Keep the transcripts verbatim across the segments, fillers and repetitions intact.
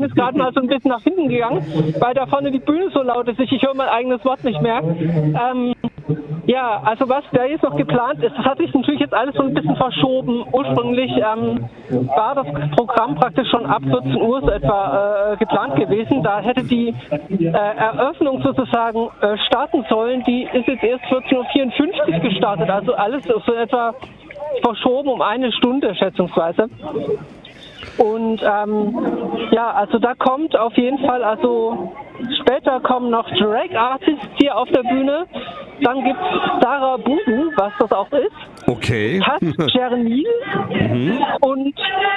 ist gerade mal so ein bisschen nach hinten gegangen, weil da vorne die Bühne so laut ist. Ich, ich höre mein eigenes Wort nicht mehr. Ähm, ja, also was da jetzt noch geplant ist, das hat sich natürlich jetzt alles so ein bisschen verschoben. Ursprünglich ähm, war das Programm praktisch schon ab vierzehn Uhr so etwa äh, geplant gewesen. Da hätte die äh, Eröffnung sozusagen äh, starten sollen. Die ist jetzt erst vierzehn Uhr vierundfünfzig gestartet. Also alles so etwa verschoben um eine Stunde schätzungsweise. Und ähm, ja, also da kommt auf jeden Fall, also später kommen noch Drag Artists hier auf der Bühne. Dann gibt es Sarah Bubu, was das auch ist. Okay. Kat Czernil mhm. und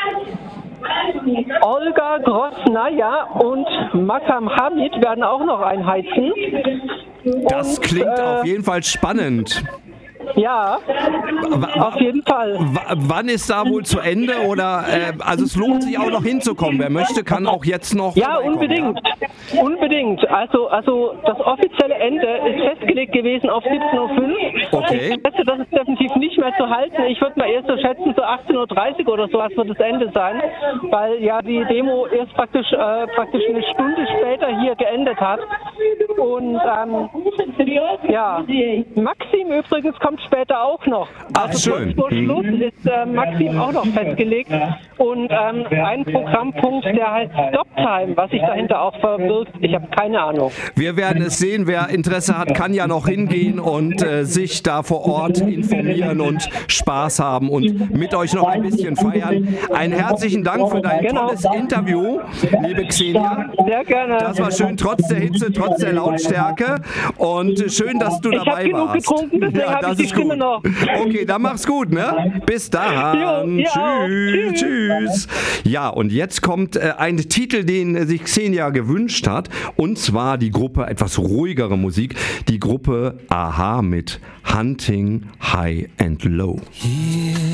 Olga Grosnaja und Makam Hamid werden auch noch einheizen. Das und, klingt äh, auf jeden Fall spannend. Ja, w- auf jeden Fall. W- wann ist da wohl zu Ende? Oder äh, also es lohnt sich auch noch hinzukommen. Wer möchte, kann auch jetzt noch. Ja, unbedingt. Ja? Unbedingt. Also, also das offizielle Ende ist festgelegt gewesen auf siebzehn Uhr fünf. Okay. Ich schätze, das ist definitiv nicht mehr zu halten. Ich würde mal erst so schätzen, so achtzehn Uhr dreißig oder sowas wird das Ende sein, weil ja die Demo erst praktisch äh, praktisch eine Stunde später hier geendet hat. Und ähm, ja, Maxim übrigens kommt später auch noch. Ach, also schön. Vor Schluss Mhm. ist äh, Maxim auch noch festgelegt. Und ähm, ein Programmpunkt, der heißt Stoptime, was sich dahinter auch verbirgt. Ich habe keine Ahnung. Wir werden es sehen. Wer Interesse hat, kann ja noch hingehen und äh, sich da vor Ort informieren und Spaß haben und mit euch noch ein bisschen feiern. Einen herzlichen Dank für dein Genau. tolles Interview, liebe Xenia. Sehr gerne. Das war schön, trotz der Hitze, trotz der Lautstärke. Und schön, dass du Ich hab dabei genug warst. getrunken, deswegen hab ich die Stimme noch. Okay, dann mach's gut, ne? Bis dann. Jo, ihr auch. Tschüss, Tschüss. tschüss. Ja, und jetzt kommt äh, ein Titel, den äh, sich Xenia gewünscht hat. Und zwar die Gruppe, etwas ruhigere Musik, die Gruppe a-ha mit Hunting High and Low.